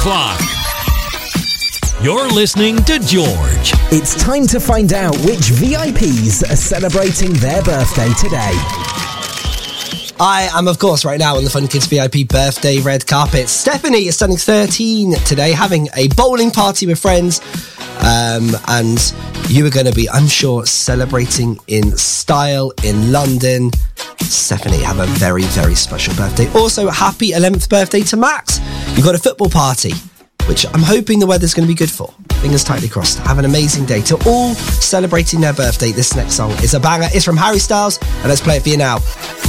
Clock. You're listening to George. It's time to find out which VIPs are celebrating their birthday today. I am, of course, right now on the Fun Kids VIP birthday red carpet. Stephanie is turning 13 today, having a bowling party with friends. And you are going to be, I'm sure, celebrating in style in London. Stephanie, have a very, very special birthday. Also, happy 11th birthday to Max. You've got a football party, which I'm hoping the weather's going to be good for. Fingers tightly crossed. Have an amazing day. To all celebrating their birthday, this next song is a banger. It's from Harry Styles, and let's play it for you now.